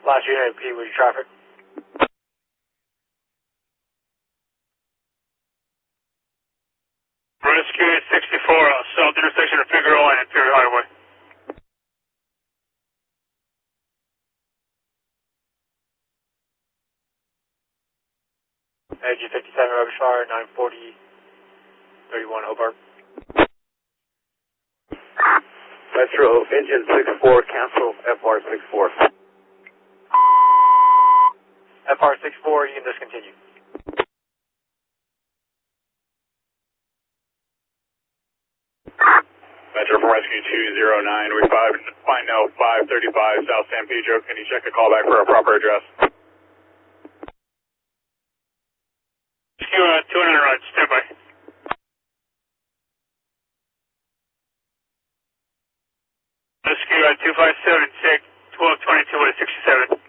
Last unit, P, with your traffic. Rescue 64, south intersection of Figueroa and Imperial Highway. Energy 57, Robertshire, 940, 31 Hobart. Metro engine 64, cancel FR 64. FR 64, you can discontinue. Metro from Rescue 209, we find now 535 South San Pedro. Can you check a callback for a proper address? Rescue 209 right, standby. Rescue 257, check 1222 with a 67.